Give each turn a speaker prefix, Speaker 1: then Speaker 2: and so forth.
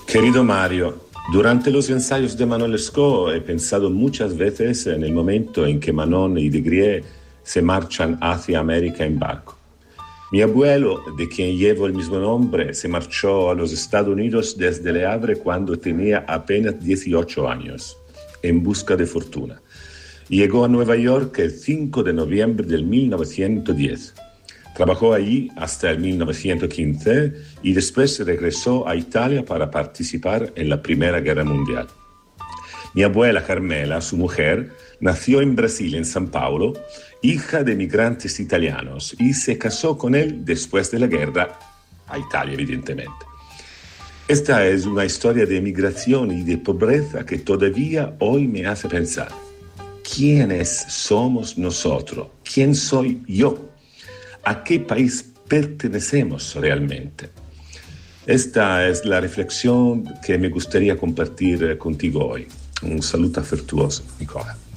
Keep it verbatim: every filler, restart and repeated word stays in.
Speaker 1: Querido Mario, durante los ensayos de Manon Lescaut he pensado muchas veces en el momento en que Manon y De Grieux se marchan hacia América en barco. Mi abuelo, de quien llevo el mismo nombre, se marchó a los Estados Unidos desde Le Havre cuando tenía apenas dieciocho años, en busca de fortuna. Llegó a Nueva York el cinco de noviembre del mil novecientos diez. Trabajó allí hasta el mil novecientos quince y después regresó a Italia para participar en la Primera Guerra Mundial. Mi abuela Carmela, su mujer, nació en Brasil, en San Paulo, hija de migrantes italianos, y se casó con él después de la guerra, a Italia evidentemente. Esta es una historia de emigración y de pobreza que todavía hoy me hace pensar. ¿Quiénes somos nosotros? ¿Quién soy yo? ¿A qué país pertenecemos realmente? Esta es la reflexión que me gustaría compartir contigo hoy. Un saludo afectuoso, Nicola.